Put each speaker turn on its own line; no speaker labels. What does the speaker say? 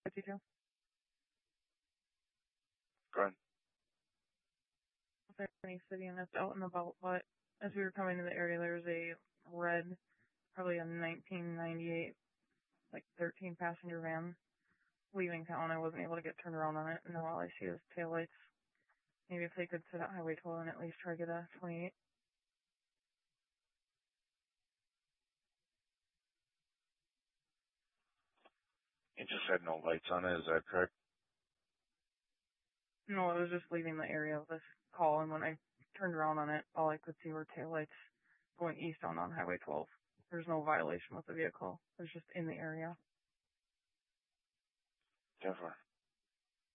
52.
Go ahead.
Any city, and it's out and about, but as we were coming to the area, there was a red, probably a 1998, like 13 passenger van leaving town. I wasn't able to get turned around on it, and now all I see is taillights. Maybe if they could sit at Highway 12 and at least try to get a 28.
It just had no lights on it, is that correct?
No, it was just leaving the area of this call, and when I turned around on it, all I could see were taillights going eastbound on Highway 12. There's no violation with the vehicle. It was just in the area.
10-4.